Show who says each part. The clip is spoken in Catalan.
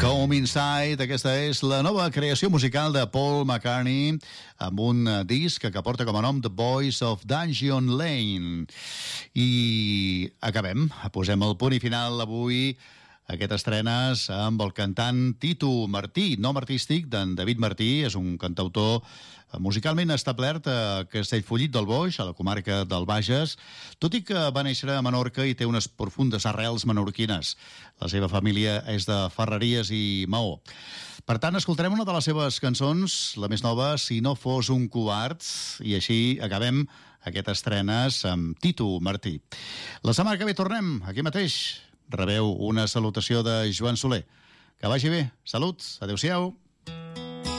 Speaker 1: Come Inside, aquesta és la nova creació musical de Paul McCartney amb un disc que porta com a nom The Boys of Dungeon Lane. I acabem, posem el punt i final avui aquestes estrenes amb el cantant Tito Martí, nom artístic d'en David Martí, és un cantautor musicalment establert a Castellfollit del Boix, a la comarca del Bages, tot i que va néixer a Menorca i té unes profundes arrels menorquines. La seva família és de Ferreries i Maó. Per tant, escoltarem una de les seves cançons, la més nova, Si no fos un covard, i així acabem aquestes estrenes amb Tito Martí. La setmana que ve tornem, aquí mateix. Rebeu una salutació de Joan Soler. Que vagi bé. Salut. Adéu-siau.